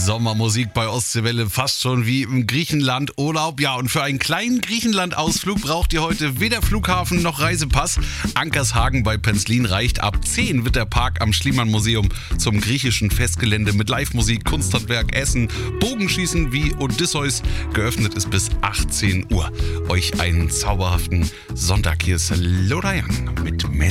Sommermusik bei Ostseewelle, fast schon wie im Griechenland-Urlaub. Ja, und für einen kleinen Griechenland-Ausflug braucht ihr heute weder Flughafen noch Reisepass. Ankershagen bei Penzlin reicht. Ab 10 wird der Park am Schliemann-Museum zum griechischen Festgelände mit Live-Musik, Kunsthandwerk, Essen, Bogenschießen wie Odysseus. Geöffnet ist bis 18 Uhr. Euch einen zauberhaften Sonntag. Hier ist Loda Young mit